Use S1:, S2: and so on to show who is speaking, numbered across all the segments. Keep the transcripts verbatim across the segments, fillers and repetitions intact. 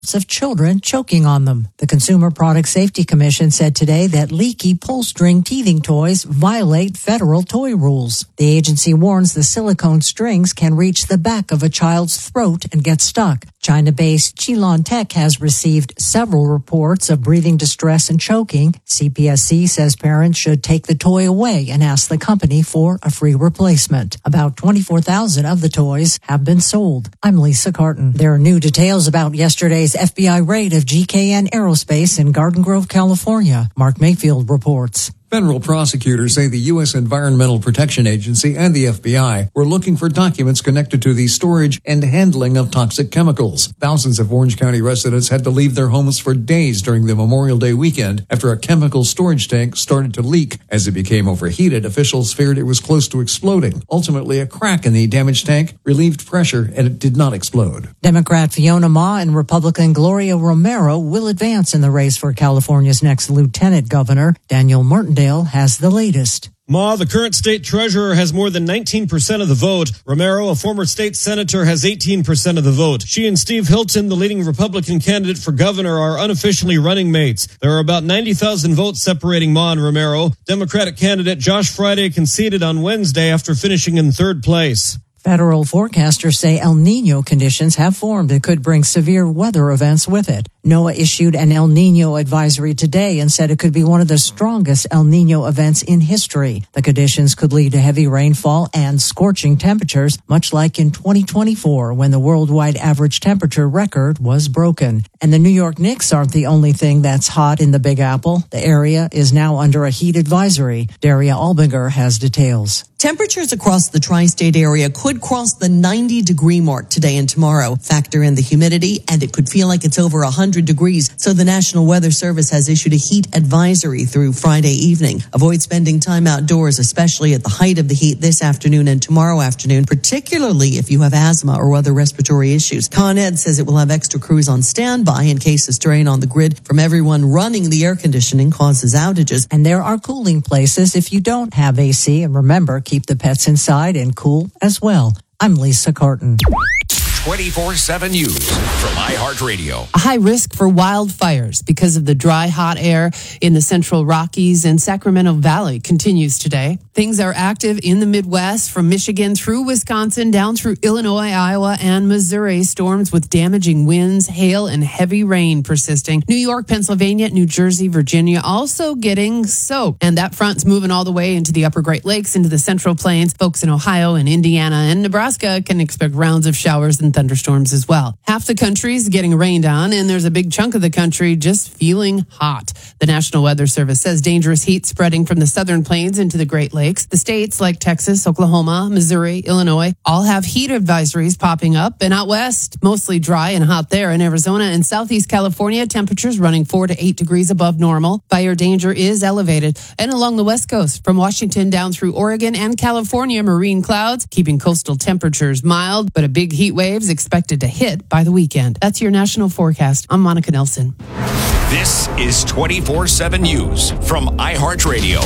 S1: of children choking on them. The Consumer Product Safety Commission said today that leaky pull-string teething toys violate federal toy rules. The agency warns the silicone strings can reach the back of a child's throat and get stuck. China-based Qilon Tech has received several reports of breathing distress and choking. C P S C says parents should take the toy away and ask the company for a free replacement. About twenty-four thousand of the toys have been sold. I'm Lisa Carton. There are new details about yesterday's F B I raid of G K N Aerospace in Garden Grove, California. Mark Mayfield reports.
S2: Federal prosecutors say the U S Environmental Protection Agency and the F B I were looking for documents connected to the storage and handling of toxic chemicals. Thousands of Orange County residents had to leave their homes for days during the Memorial Day weekend after a chemical storage tank started to leak. As it became overheated, officials feared it was close to exploding. Ultimately, a crack in the damaged tank relieved pressure and it did not explode.
S1: Democrat Fiona Ma and Republican Gloria Romero will advance in the race for California's next lieutenant governor. Daniel Martindale has the latest.
S3: Ma, the current state treasurer, has more than nineteen percent of the vote. Romero, a former state senator, has eighteen percent of the vote. She and Steve Hilton, the leading Republican candidate for governor, are unofficially running mates. There are about ninety thousand votes separating Ma and Romero. Democratic candidate Josh Friday conceded on Wednesday after finishing in third place.
S1: Federal forecasters say El Nino conditions have formed that could bring severe weather events with it. NOAA issued an El Nino advisory today and said it could be one of the strongest El Nino events in history. The conditions could lead to heavy rainfall and scorching temperatures, much like in twenty twenty-four when the worldwide average temperature record was broken. And the New York Knicks aren't the only thing that's hot in the Big Apple. The area is now under a heat advisory. Daria Albinger has details.
S4: Temperatures across the tri-state area could cross the ninety degree mark today and tomorrow. Factor in the humidity, and it could feel like it's over one hundred degrees. So the National Weather Service has issued a heat advisory through Friday evening. Avoid spending time outdoors, especially at the height of the heat this afternoon and tomorrow afternoon, particularly if you have asthma or other respiratory issues. Con Ed says it will have extra crews on standby in case a strain on the grid from everyone running the air conditioning causes outages.
S1: And there are cooling places if you don't have A C. And remember, keep the pets inside and cool as well. I'm Lisa Carton.
S5: twenty-four seven News from iHeartRadio.
S6: A high risk for wildfires because of the dry, hot air in the central Rockies and Sacramento Valley continues today. Things are active in the Midwest from Michigan through Wisconsin down through Illinois, Iowa, and Missouri. Storms with damaging winds, hail, and heavy rain persisting. New York, Pennsylvania, New Jersey, Virginia also getting soaked. And that front's moving all the way into the upper Great Lakes, into the Central Plains. Folks in Ohio and Indiana and Nebraska can expect rounds of showers and thunderstorms as well. Half the country's getting rained on, and there's a big chunk of the country just feeling hot. The National Weather Service says dangerous heat spreading from the southern plains into the Great Lakes. The states like Texas, Oklahoma, Missouri, Illinois all have heat advisories popping up. And out west, mostly dry and hot there. In Arizona and southeast California, temperatures running four to eight degrees above normal. Fire danger is elevated. And along the west coast, from Washington down through Oregon and California, marine clouds keeping coastal temperatures mild, but a big heat wave is expected to hit by the weekend. That's your national forecast. I'm Monica Nelson.
S5: This is twenty-four seven News from iHeartRadio.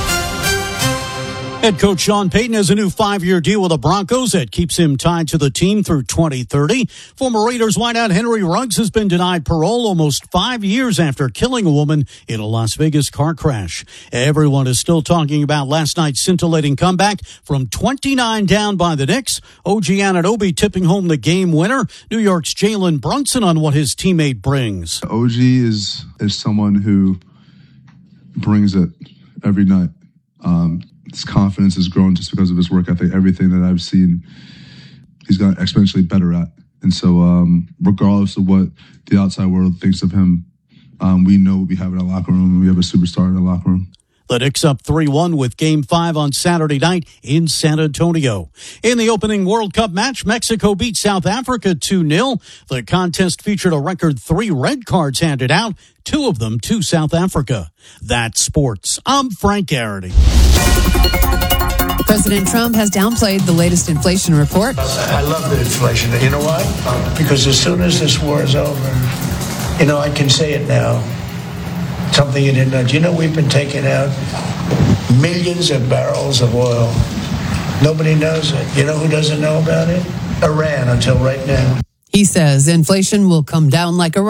S7: Head coach Sean Payton has a new five-year deal with the Broncos that keeps him tied to the team through twenty thirty. Former Raiders wideout Henry Ruggs has been denied parole almost five years after killing a woman in a Las Vegas car crash. Everyone is still talking about last night's scintillating comeback from twenty-nine down by the Knicks. O G Anunoby tipping home the game winner. New York's Jalen Brunson on what his teammate brings.
S8: O G is, is someone who brings it every night. Um, His confidence has grown just because of his work ethic. Everything that I've seen, he's gotten exponentially better at. And so um, regardless of what the outside world thinks of him, um, we know what we have in our locker room, and we have a superstar in our locker room.
S7: The Knicks up three one with Game five on Saturday night in San Antonio. In the opening World Cup match, Mexico beat South Africa two nil. The contest featured a record three red cards handed out, two of them to South Africa. That's sports. I'm Frank Garrity.
S6: President Trump has downplayed the latest inflation report.
S9: I love the inflation. You know why? Because as soon as this war is over, you know, I can say it now. Something you didn't know. Do you know we've been taking out millions of barrels of oil? Nobody knows it. You know who doesn't know about it? Iran, until right now.
S6: He says inflation will come down like a